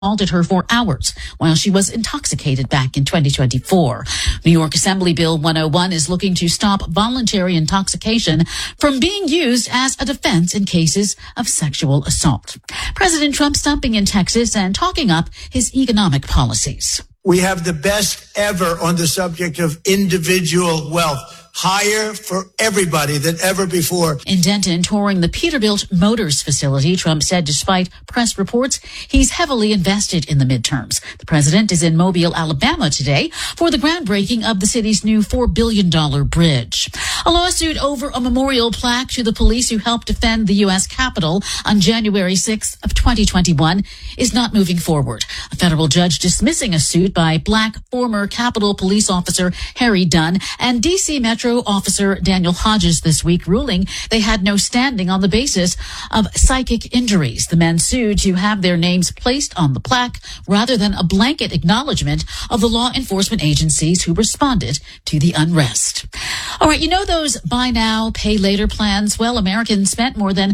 assaulted her for hours while she was intoxicated back in 2024. New York Assembly Bill 101 is looking to stop voluntary intoxication from being used as a defense in cases of sexual assault. President Trump stopping in Texas and talking up his economic policies. We have the best ever on the subject of individual wealth. Higher for everybody than ever before. In Denton, touring the Peterbilt Motors facility, Trump said despite press reports, he's heavily invested in the midterms. The president is in Mobile, Alabama today for the groundbreaking of the city's new $4 billion bridge. A lawsuit over a memorial plaque to the police who helped defend the U.S. Capitol on January 6th of 2021 is not moving forward. A federal judge dismissing a suit by Black former Capitol police officer Harry Dunn and D.C. Metro officer Daniel Hodges this week, ruling they had no standing on the basis of psychic injuries. The men sued to have their names placed on the plaque rather than a blanket acknowledgement of the law enforcement agencies who responded to the unrest. All right, you know those buy now, pay later plans? Well, Americans spent more than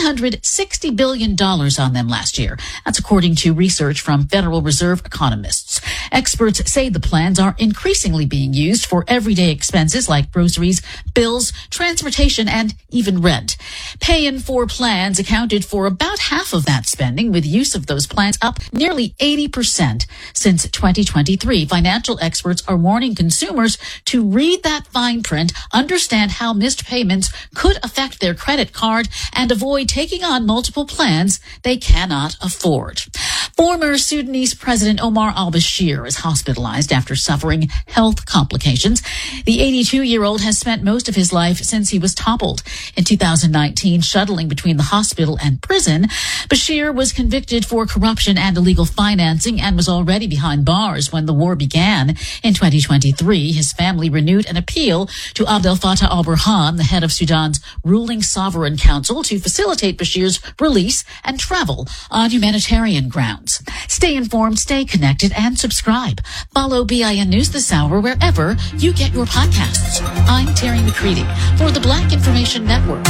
$160 billion on them last year. That's according to research from Federal Reserve economists. Experts say the plans are increasingly being used for everyday expenses like groceries, bills, transportation, and even rent. Pay-in-4 plans accounted for about half of that spending, with use of those plans up nearly 80% since 2023. Financial experts are warning consumers to read that fine print, understand how missed payments could affect their credit card, and avoid taking on multiple plans they cannot afford. Former Sudanese President Omar al-Bashir is hospitalized after suffering health complications. The 82-year-old has spent most of his life since he was toppled. In 2019, shuttling between the hospital and prison, Bashir was convicted for corruption and illegal financing and was already behind bars when the war began. In 2023, his family renewed an appeal to Abdel Fattah al-Burhan, the head of Sudan's ruling sovereign council, to facilitate Bashir's release and travel on humanitarian grounds. Stay informed, stay connected, and subscribe. Follow BIN News this hour wherever you get your podcasts. I'm Terry McCready for the Black Information Network.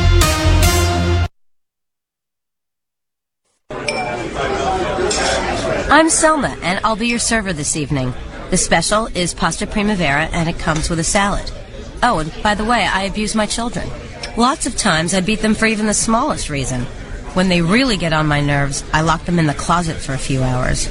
I'm Selma, and I'll be your server this evening. The special is pasta primavera, and it comes with a salad. Oh, and by the way, I abuse my children. Lots of times I beat them for even the smallest reason. When they really get on my nerves, I lock them in the closet for a few hours.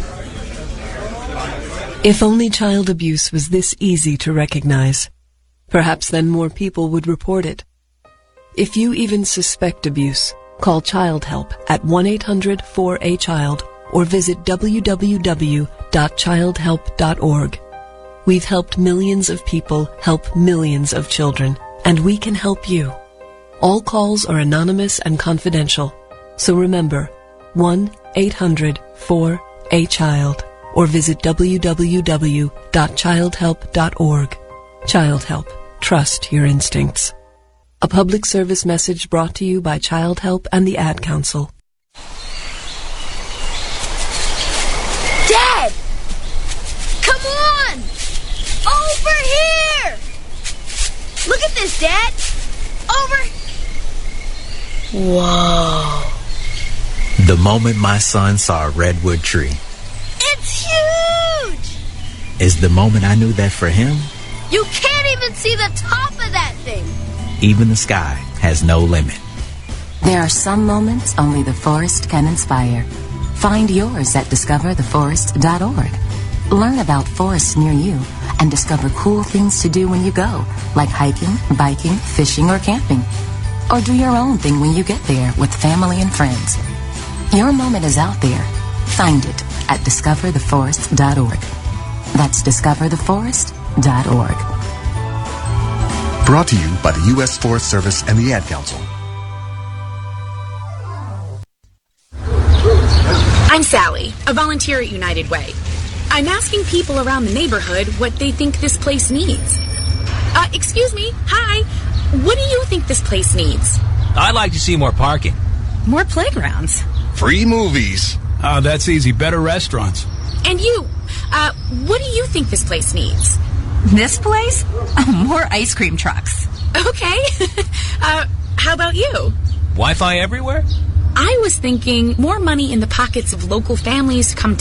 If only child abuse was this easy to recognize. Perhaps then more people would report it. If you even suspect abuse, call Child Help at 1-800-4A-CHILD or visit www.childhelp.org. We've helped millions of people help millions of children, and we can help you. All calls are anonymous and confidential. So remember, 1-800-4A-CHILD or visit www.childhelp.org. Child Help. Trust your instincts. A public service message brought to you by Child Help and the Ad Council. Dad! Come on! Over here! Look at this, Dad! Over... Whoa. The moment my son saw a redwood tree. It's huge! Is the moment I knew that for him, you can't even see the top of that thing. even the sky has no limit. There are some moments only the forest can inspire. Find yours at discovertheforest.org. Learn about forests near you and discover cool things to do when you go, like hiking, biking, fishing, or camping. Or do your own thing when you get there with family and friends. Your moment is out there. Find it at discovertheforest.org. That's discovertheforest.org. Brought to you by the U.S. Forest Service and the Ad Council. I'm Sally, a volunteer at United Way. I'm asking people around the neighborhood what they think this place needs. Excuse me, hi. What do you think this place needs? I'd like to see more parking. More playgrounds. Free movies. That's easy. Better restaurants. And you, what do you think this place needs? This place? Oh, more ice cream trucks. Okay. How about you? Wi-Fi everywhere? I was thinking more money in the pockets of local families to come